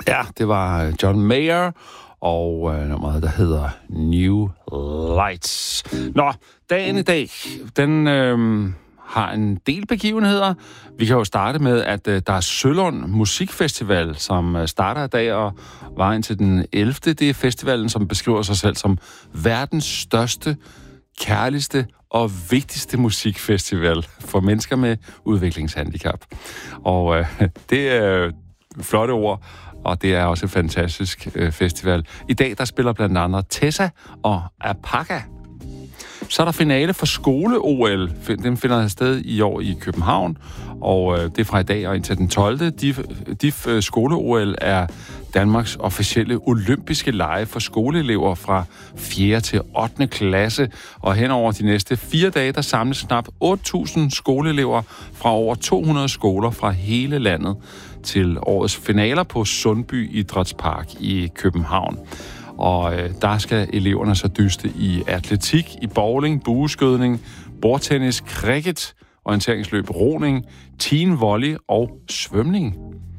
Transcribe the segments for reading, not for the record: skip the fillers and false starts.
Ja, det var John Mayer og nummeret, der hedder New Lights. Nå, dagen i dag, den har en del begivenheder. Vi kan jo starte med, at der er Sølund Musikfestival, som starter i dag og var indtil den 11. Det er festivalen, som beskriver sig selv som verdens største, kærligste og vigtigste musikfestival for mennesker med udviklingshandicap. Og det er flotte ord, og det er også en fantastisk festival. I dag, der spiller blandt andet Tessa og Apaka. Så er der finale for skole-OL. Den finder sted i år i København, og det er fra i dag og indtil den 12. DIF skole-OL er Danmarks officielle olympiske lege for skoleelever fra 4. til 8. klasse. Og hen over de næste 4 dage, der samles knap 8.000 skoleelever fra over 200 skoler fra hele landet til årets finaler på Sundby Idrætspark i København. Og der skal eleverne så dyste i atletik, i bowling, bueskydning, bordtennis, cricket, orienteringsløb, roning, teen volley og svømning.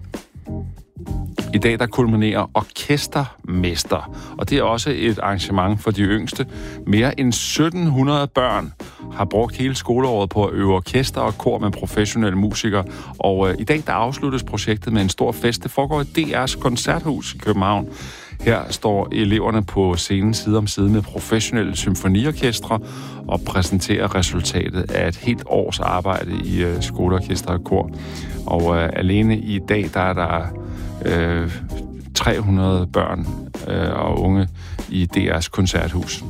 I dag der kulminerer Orkestermester, og det er også et arrangement for de yngste. Mere end 1700 børn har brugt hele skoleåret på at øve orkester og kor med professionelle musikere, og i dag der afsluttes projektet med en stor fest. Det foregår i DR's koncerthus i København. Her står eleverne på scenen side om side med professionelle symfoniorkestre og præsenterer resultatet af et helt års arbejde i skoleorkester og kor. Og alene i dag der er der 300 børn og unge i DR's koncerthus.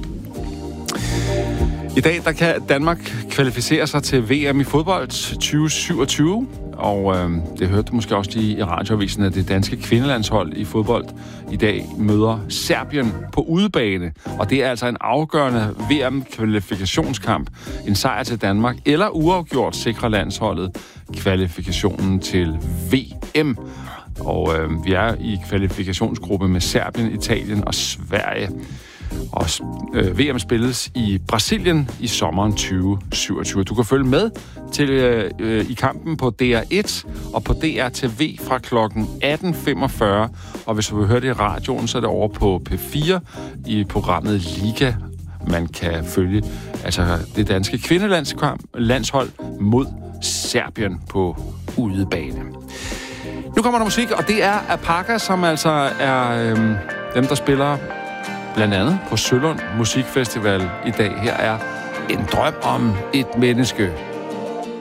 I dag der kan Danmark kvalificere sig til VM i fodbold 2027, og det hørte du måske også lige i radioavisen, at det danske kvindelandshold i fodbold i dag møder Serbien på udebane, og det er altså en afgørende VM-kvalifikationskamp. En sejr til Danmark eller uafgjort sikrer landsholdet kvalifikationen til VM. Og vi er i kvalifikationsgruppe med Serbien, Italien og Sverige. Og VM spilles i Brasilien i sommeren 2027. Du kan følge med til i kampen på DR1 og på DR TV fra klokken 18.45. Og hvis du vil høre det i radioen, så er det over på P4 i programmet Liga. Man kan følge altså det danske kvindelandshold mod Serbien på udebane. Nu kommer der musik, og det er Apaka, som altså er dem, der spiller blandt andet på Sølund Musikfestival i dag. Her er En drøm om et menneske.